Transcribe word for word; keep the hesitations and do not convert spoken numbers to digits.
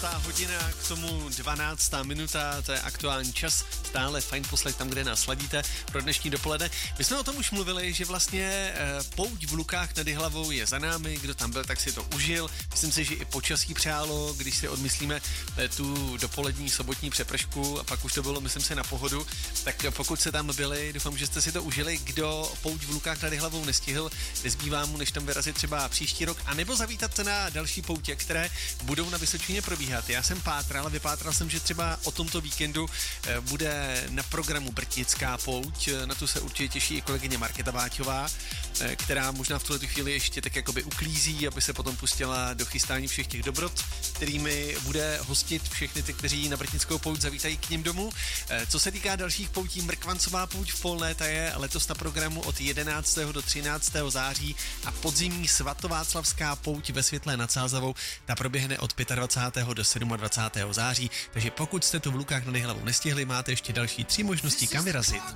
jedenáctá hodina, k tomu dvanáctá minuta, to je aktuální čas, stále fajn poslech tam, kde nás sladíte pro dnešní dopoledne. My jsme o tom už mluvili, že vlastně e, pouť v Lukách nad Jihlavou je za námi, kdo tam byl, tak si to užil. Myslím si, že i počasí přálo, když si odmyslíme e, tu dopolední sobotní přepršku a pak už to bylo, myslím si, na pohodu, tak pokud se tam byli, doufám, že jste si to užili. Kdo pouť v Lukách nad Jihlavou nestihl, nezbývá mu, než tam vyrazit třeba příští rok, anebo zavítat na další poutě, které budou na Vysočině probíhat. Já jsem pátral, vypátral jsem, že třeba o tomto víkendu bude na programu Brtnická pouť, na tu se určitě těší i kolegyně Markéta Váťová, která možná v tuhle chvíli ještě tak jakoby uklízí, aby se potom pustila do chystání všech těch dobrot, kterými bude hostit všechny ty, kteří na Brtnickou pouť zavítají k ním domů. Co se týká dalších poutí, Mrkvancová pouť v Polné, ta je letos na programu od jedenáctého do třináctého září a podzimní svatováclavská pouť ve Světlé nad Sázavou, ta proběhne od dvacátého pátého do dvacátého sedmého září, takže pokud jste to v Lukách nad Jihlavou nestihli, máte ještě další tři možnosti, kam vyrazit.